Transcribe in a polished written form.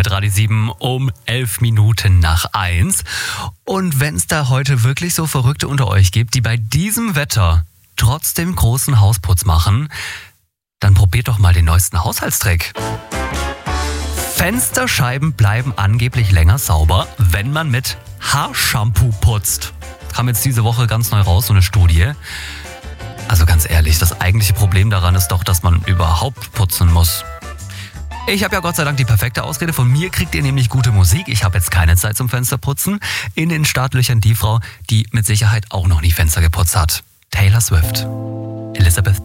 mit Radio 7 um 11 Minuten nach 1. Und wenn es da heute wirklich so Verrückte unter euch gibt, die bei diesem Wetter trotzdem großen Hausputz machen, dann probiert doch mal den neuesten Haushaltstrick. Fensterscheiben bleiben angeblich länger sauber, wenn man mit Haarshampoo putzt. Kam jetzt diese Woche ganz neu raus, so eine Studie. Also ganz ehrlich, das eigentliche Problem daran ist doch, dass man überhaupt putzen muss. Ich habe ja Gott sei Dank die perfekte Ausrede. Von mir kriegt ihr nämlich gute Musik. Ich habe jetzt keine Zeit zum Fensterputzen. In den Startlöchern die Frau, die mit Sicherheit auch noch nie Fenster geputzt hat. Taylor Swift. Elizabeth